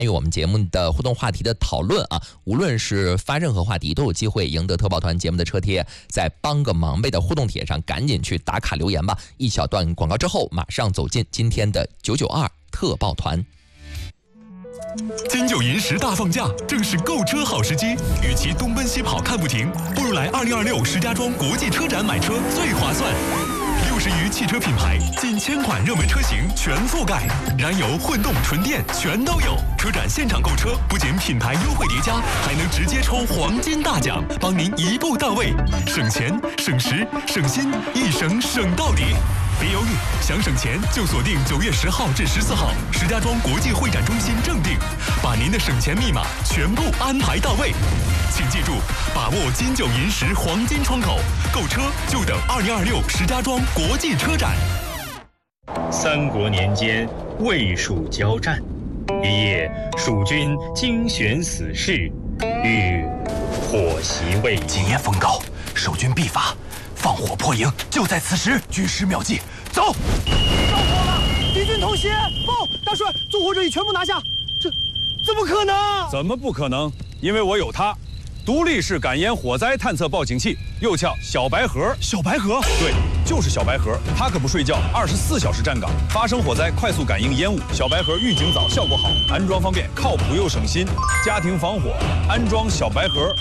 与我们节目的互动话题的讨论啊，无论是发任何话题，都有机会赢得特报团节目的车贴。在帮个忙呗的互动帖上，赶紧去打卡留言吧。一小段广告之后，马上走进今天的992特报团。 金九银10大放假，正是购车好时机。与其东奔西跑看不停，不如来2026石家庄国际车展买车最划算。60余汽车品牌，近1000款热门车型全覆盖，燃油、混动、纯电全都有。车展现场购车，不仅品牌优惠叠加，还能直接抽黄金大奖，帮您一步到位，省钱、省时、省心，一省省到底。别犹豫，想省钱就锁定9月10号至14号，石家庄国际会展中心正定，把您的省钱密码全部安排到位。请记住，把握金九银10黄金窗口，购车就等2026石家庄国际车展。 三国年间，魏蜀交战，一夜，蜀军惊选死士，欲火袭魏营。 今夜风高，守军必发。放火破营，就在此时。军师妙计，走！ 着火了，敌军偷袭！报，大帅，纵火者已全部拿下。这怎么可能？ 怎么不可能？因为我有它，独立式感烟火灾探测报警器，又叫小白盒。 小白盒？ 对，就是小白盒。它可不睡觉，24小时站岗，发生火灾快速感应烟雾。小白盒预警早，效果好，安装方便，靠谱又省心。家庭防火，安装小白盒。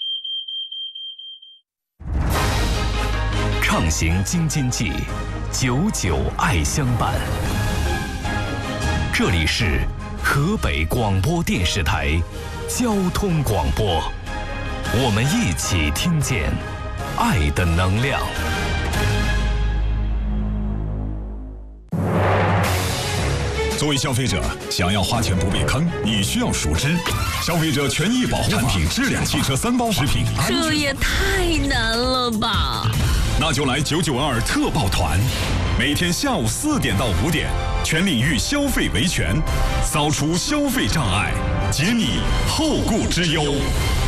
畅行京津冀，99爱相伴。这里是河北广播电视台交通广播，我们一起听见爱的能量。 作为消费者，想要花钱不被坑，你需要熟知消费者权益保护法、产品质量、汽车3包、食品安全。 这也太难了吧！ 那就来992特报团，每天下午4点到5点，全领域消费维权，扫除消费障碍，解你后顾之忧。